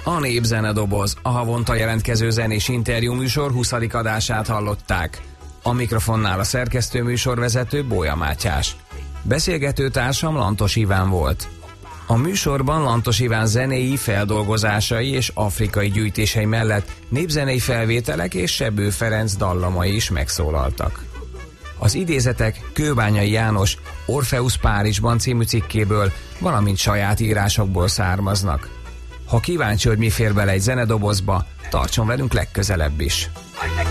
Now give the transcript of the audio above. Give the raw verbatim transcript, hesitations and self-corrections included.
A Népzenedoboz, a havonta jelentkező zenés interjú műsor huszadik adását hallották. A mikrofonnál a szerkesztő műsorvezető Bója Mátyás. Beszélgető társam Lantos Iván volt. A műsorban Lantos Iván zenéi, feldolgozásai és afrikai gyűjtései mellett népzenei felvételek és Sebő Ferenc dallamai is megszólaltak. Az idézetek Kőbányai János Orpheus Párizsban című cikkéből, valamint saját írásokból származnak. Ha kíváncsi, hogy mi fér bele egy zenedobozba, tartson velünk legközelebb is.